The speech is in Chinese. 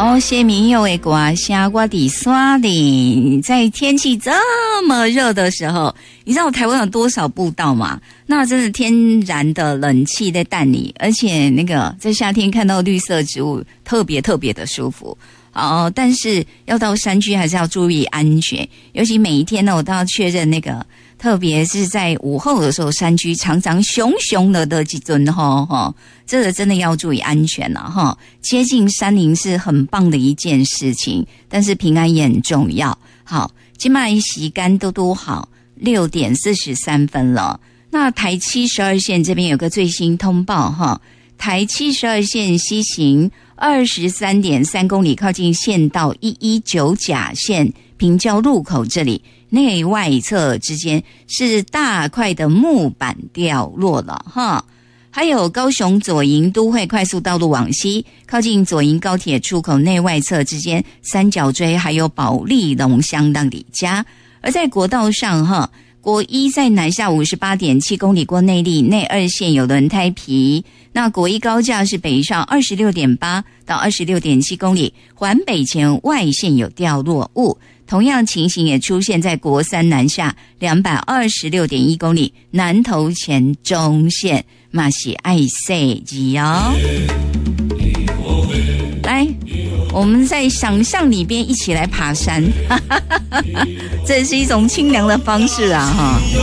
哦，谢明佑的歌下我的山里，在天气这么热的时候，你知道台湾有多少步道吗？那真是天然的冷气在蛋里，而且那个在夏天看到绿色植物，特别特别的舒服。但是要到山区还是要注意安全，尤其每一天呢，我都要确认那个，特别是在午后的时候，山区常常熊熊的几尊这个真的要注意安全了哈。接近山林是很棒的一件事情，但是平安也很重要。好，今麦时间都好，6点43分了。那台72线这边有个最新通报哈，台72线西行23.3公里，靠近县道119甲线平交路口这里，内外侧之间是大块的木板掉落了哈。还有高雄左营都会快速道路往西，靠近左营高铁出口内外侧之间三角锥还有保利龙乡到李家。而在国道上哈，国一在南下58.7公里过内壢，内2线有轮胎皮。那国一高架是北上26.8到26.7公里，环北前外线有掉落物。同样情形也出现在国三南下226.1公里，南投前中线嘛是爱塞吉哦。来，我们在想象里边一起来爬山，这是一种清凉的方式啊哈。